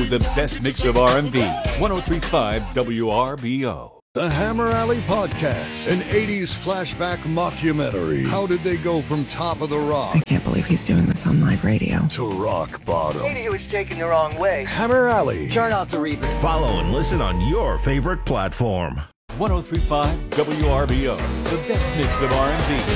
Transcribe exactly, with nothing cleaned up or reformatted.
the best mix of R and B. one oh three point five W R B O. The Hammer Alley Podcast, an eighties flashback mockumentary. How did they go from Top of the Rock? I can't believe he's doing this on live radio. To rock bottom. Maybe he was taken the wrong way. Hammer Alley. Turn off the reverb. Follow and listen on your favorite platform. one oh three point five W R B O. The best mix of R and B.